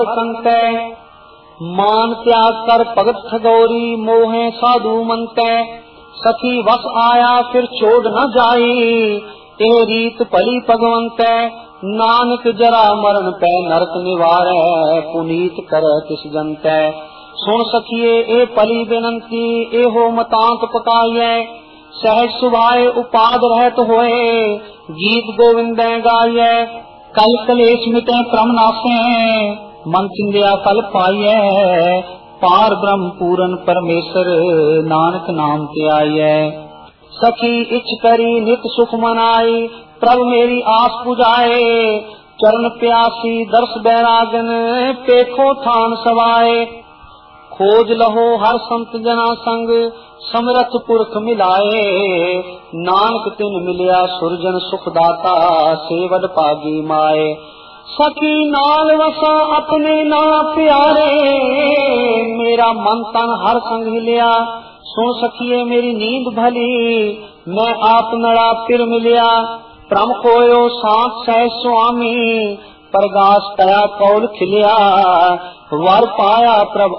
संतै मान त्याग कर भगत ठगौरी मोहे साधु मनतै सखी वस आया फिर छोड़ न जाई ए रीत भली भगवंतै नानक जरा मरण पै नरक निवारै पुनीत करे किस जनतै सुन सखिए ए भली बेनंती एहो मतांत पकाइए सहज सुभाए उपाद रहत होए गीत गोविंद गाइए कल कलेश मिटे क्रम नासे मन चिंदिया फल पाइए पार ब्रह्म पूरन परमेश्वर नानक नाम ते आइए सखी इच्छ करी नित सुख मनाई प्रभु मेरी आस पुजाए चरण प्यासी दर्श बैरागन पेखो थान सवाए खोज लहो हर संत जना संग समरथ पुरख मिलाए नानक तिन मिलिया सुरजन सुखदाता सेवद पागी माए सखी नाल वसा अपने ना प्यारे मेरा मन तन हर संग हिलिया सुन सखिए मेरी नींद भली मैं आप नड़ा फिर मिलिया प्रम खोयो सांत सह स्वामी प्रगास कया कौल खिलिया वर पाया प्रभ